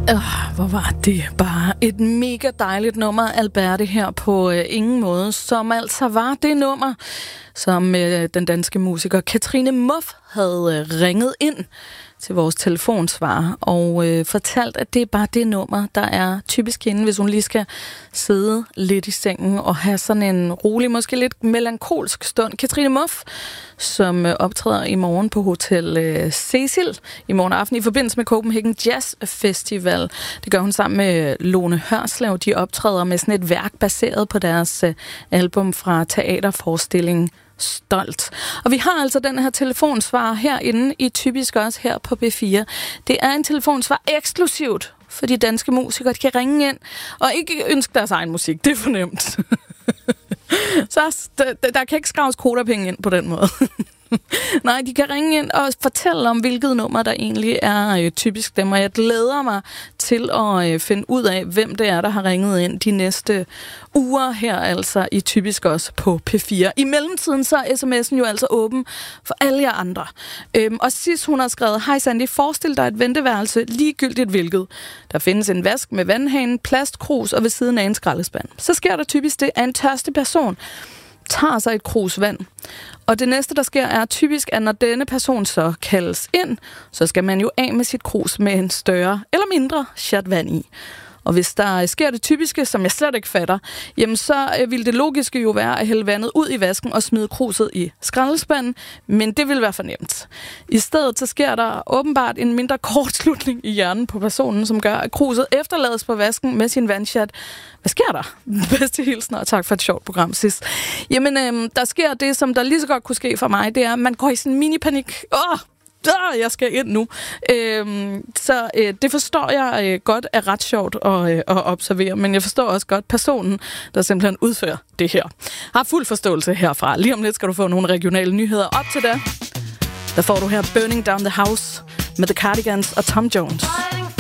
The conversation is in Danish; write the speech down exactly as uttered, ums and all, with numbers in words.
Uh, hvor var det bare et mega dejligt nummer, Alberte, her på uh, ingen måde, som altså var det nummer, som uh, den danske musiker Katrine Muff havde uh, ringet ind til vores telefonsvar og øh, fortalt, at det er bare det nummer, der er typisk hende, hvis hun lige skal sidde lidt i sengen og have sådan en rolig, måske lidt melankolsk stund. Katrine Muff, som øh, optræder i morgen på Hotel øh, Cecil i morgen aften i forbindelse med Copenhagen Jazz Festival. Det gør hun sammen med Lone Hørslev. De optræder med sådan et værk baseret på deres øh, album fra teaterforestillingen Stolt. Og vi har altså den her telefonsvar herinde i Typisk også her på B fire. Det er en telefonsvar eksklusivt for de danske musikere. De kan ringe ind og ikke ønske deres egen musik. Det er fornemt. Så der, der kan ikke skraves kodapenge ind på den måde. Nej, de kan ringe ind og fortælle om, hvilket nummer der egentlig er øh, typisk dem, og jeg glæder mig til at øh, finde ud af, hvem det er, der har ringet ind de næste uger her, altså i Typisk også på P fire. I mellemtiden så er sms'en jo altså åben for alle jer andre. Øhm, og sidst hun har skrevet, hej Sandy, forestil dig et venteværelse, ligegyldigt hvilket. Der findes en vask med vandhanen, plastkrus og ved siden af en skraldespand. Så sker der typisk det, at en tørstig person tager sig et krus vand. Og det næste, der sker, er typisk, at når denne person så kaldes ind, så skal man jo af med sit krus med en større eller mindre chat vand i. Og hvis der sker det typiske, som jeg slet ikke fatter, jamen så vil det logiske jo være at hælde vandet ud i vasken og smide kruset i skraldespanden, men det vil være for nemt. I stedet så sker der åbenbart en mindre kortslutning i hjernen på personen, som gør, at kruset efterlades på vasken med sin vandchat. Hvad sker der? Bedste hilsen, og tak for et sjovt program sidst. Jamen, øhm, der sker det, som der lige så godt kunne ske for mig, det er, at man går i sådan en mini-panik. Åh! Ah, jeg skal ind nu. Øhm, så øh, det forstår jeg øh, godt er ret sjovt at, øh, at observere, men jeg forstår også godt personen, der simpelthen udfører det her. Har fuld forståelse herfra. Lige om lidt skal du få nogle regionale nyheder. Op til det, der får du her Burning Down the House med The Cardigans og Tom Jones.